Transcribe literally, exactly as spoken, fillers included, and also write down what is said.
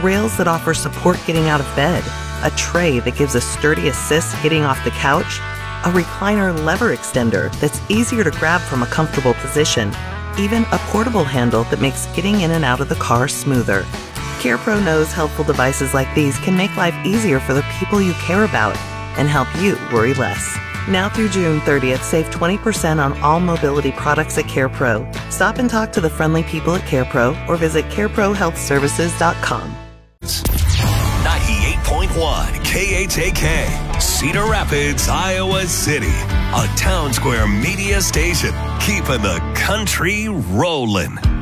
rails that offer support getting out of bed, a tray that gives a sturdy assist getting off the couch, a recliner lever extender that's easier to grab from a comfortable position, even a portable handle that makes getting in and out of the car smoother. CarePro knows helpful devices like these can make life easier for the people you care about and help you worry less. Now through June thirtieth, save twenty percent on all mobility products at CarePro. Stop and talk to the friendly people at CarePro or visit care pro health services dot com. ninety-eight point one K H A K, Cedar Rapids, Iowa City. A Town Square media station, keeping the country rolling.